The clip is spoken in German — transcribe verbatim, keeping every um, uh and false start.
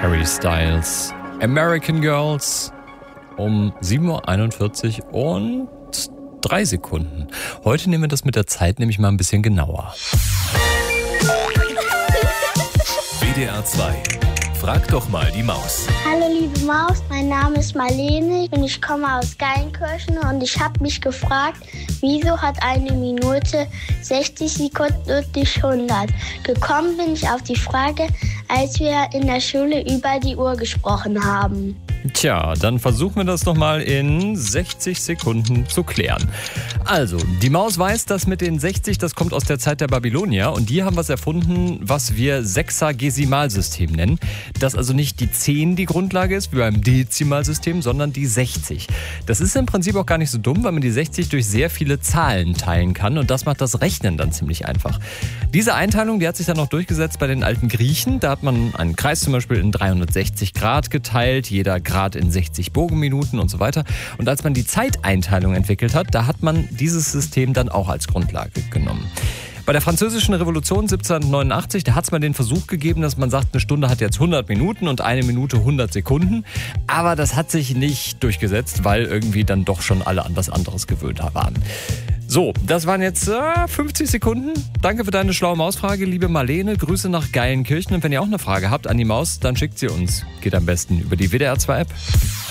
Harry Styles, American Girls, um sieben Uhr einundvierzig und drei Sekunden. Heute nehmen wir das mit der Zeit nämlich mal ein bisschen genauer. W D R zwei. Frag doch mal die Maus. Hallo liebe Maus, mein Name ist Marlene und ich komme aus Geilenkirchen und ich habe mich gefragt, wieso hat eine Minute sechzig Sekunden und nicht hundert? Gekommen bin ich auf die Frage, als wir in der Schule über die Uhr gesprochen haben. Tja, dann versuchen wir das nochmal in sechzig Sekunden zu klären. Also, die Maus weiß, dass mit den sechzig, das kommt aus der Zeit der Babylonier und die haben was erfunden, was wir Sechsagesimalsystem nennen. Dass also nicht die zehn die Grundlage ist, wie beim Dezimalsystem, sondern die sechzig. Das ist im Prinzip auch gar nicht so dumm, weil man die sechzig durch sehr viele Zahlen teilen kann und das macht das Rechnen dann ziemlich einfach. Diese Einteilung, die hat sich dann noch durchgesetzt bei den alten Griechen. Da hat man einen Kreis zum Beispiel in dreihundertsechzig Grad geteilt, jeder Grad in sechzig Bogenminuten und so weiter. Und als man die Zeiteinteilung entwickelt hat, da hat man dieses System dann auch als Grundlage genommen. Bei der Französischen Revolution siebzehnhundertneunundachtzig, da hat es mal den Versuch gegeben, dass man sagt, eine Stunde hat jetzt hundert Minuten und eine Minute hundert Sekunden. Aber das hat sich nicht durchgesetzt, weil irgendwie dann doch schon alle an was anderes gewöhnt waren. So, das waren jetzt äh, fünfzig Sekunden. Danke für deine schlaue Mausfrage, liebe Marlene. Grüße nach Geilenkirchen. Und wenn ihr auch eine Frage habt an die Maus, dann schickt sie uns. Geht am besten über die W D R zwei App.